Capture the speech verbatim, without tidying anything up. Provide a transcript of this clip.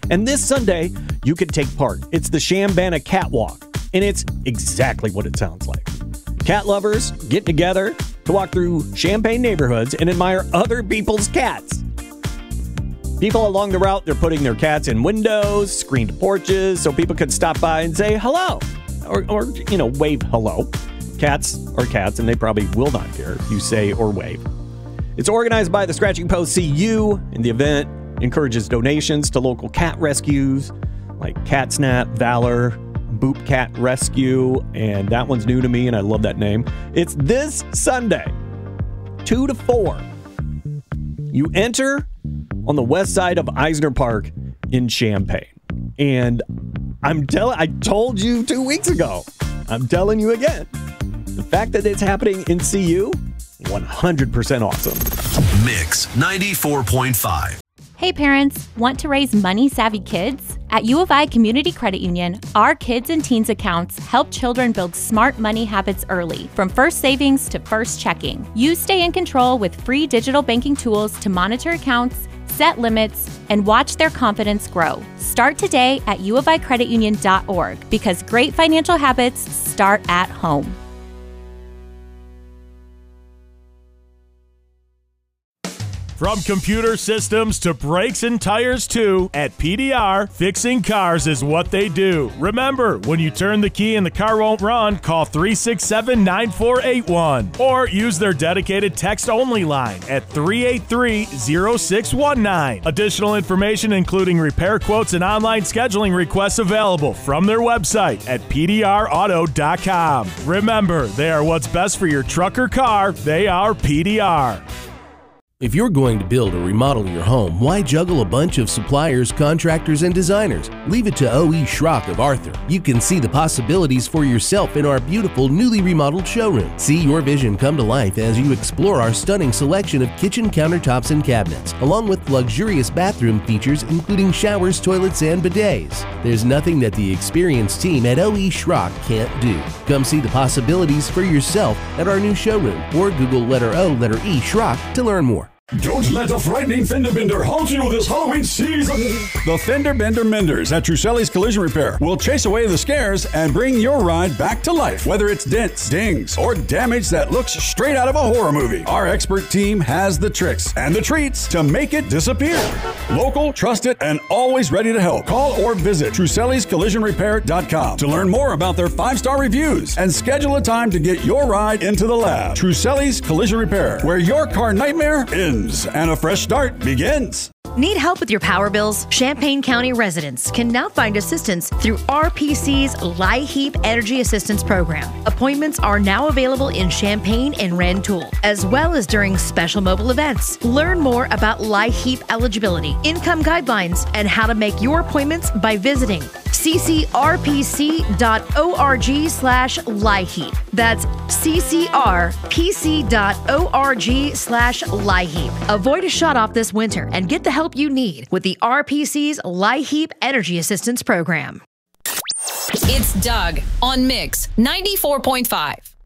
And this Sunday, you can take part. It's the Chambana Catwalk, and it's exactly what it sounds like. Cat lovers get together to walk through Champaign neighborhoods and admire other people's cats. People along the route, they're putting their cats in windows, screened porches, so people could stop by and say hello. Or, or you know, wave hello. Cats are cats, and they probably will not care if you say or wave. It's organized by the Scratching Post C U, and the event encourages donations to local cat rescues like CatSnap, Valor, Boop Cat Rescue, and that one's new to me, and I love that name. It's this Sunday, two to four. You enter on the west side of Eisner Park in Champaign. And I'm telling, I told you two weeks ago, I'm telling you again, the fact that it's happening in C U, one hundred percent awesome. Mix ninety-four point five. Hey parents, want to raise money-savvy kids? At U of I Community Credit Union, our Kids and Teens accounts help children build smart money habits early, from first savings to first checking. You stay in control with free digital banking tools to monitor accounts, set limits, and watch their confidence grow. Start today at u of i credit union dot org because great financial habits start at home. From computer systems to brakes and tires too, at P D R, fixing cars is what they do. Remember, when you turn the key and the car won't run, call three six seven, nine four eight one or use their dedicated text-only line at three eight three, zero six one nine. Additional information including repair quotes and online scheduling requests available from their website at p d r auto dot com. Remember, they are what's best for your truck or car. They are P D R. If you're going to build or remodel your home, why juggle a bunch of suppliers, contractors, and designers? Leave it to O E. Schrock of Arthur. You can see the possibilities for yourself in our beautiful, newly remodeled showroom. See your vision come to life as you explore our stunning selection of kitchen countertops and cabinets, along with luxurious bathroom features including showers, toilets, and bidets. There's nothing that the experienced team at O E. Schrock can't do. Come see the possibilities for yourself at our new showroom, or Google letter O, letter E, Schrock to learn more. Don't let a frightening fender bender halt you this Halloween season. The Fender Bender Menders at Truselli's Collision Repair will chase away the scares and bring your ride back to life. Whether it's dents, dings, or damage that looks straight out of a horror movie, our expert team has the tricks and the treats to make it disappear. Local, trusted, and always ready to help. Call or visit Truselli's Collision Repair dot com to learn more about their five-star reviews and schedule a time to get your ride into the lab. Truselli's Collision Repair, where your car nightmare ends and a fresh start begins. Need help with your power bills? Champaign County residents can now find assistance through R P C's LIHEAP Energy Assistance Program. Appointments are now available in Champaign and Rantoul, as well as during special mobile events. Learn more about LIHEAP eligibility, income guidelines, and how to make your appointments by visiting c c r p c dot org slash LIHEAP. That's c c r p c dot org slash LIHEAP. Avoid a shut-off this winter and get the help you need with the R P C's LIHEAP Energy Assistance Program. It's Doug on Mix ninety-four point five.